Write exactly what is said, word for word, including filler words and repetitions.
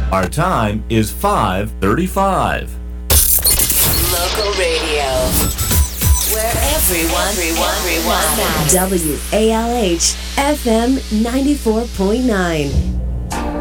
Our time is five thirty-five. Local radio. Where everyone, everyone, everyone. W A L H F M ninety-four point nine.